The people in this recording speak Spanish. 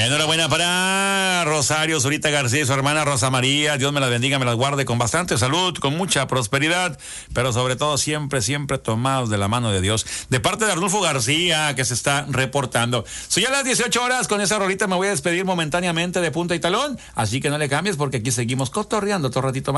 Enhorabuena para Rosario Zurita García y su hermana Rosa María. Dios me las bendiga, me las guarde con bastante salud, con mucha prosperidad, pero sobre todo siempre, siempre tomados de la mano de Dios. De parte de Arnulfo García, que se está reportando. Soy a las 18 horas, con esa rolita me voy a despedir momentáneamente de punta y talón, así que no le cambies porque aquí seguimos cotorreando otro ratito más.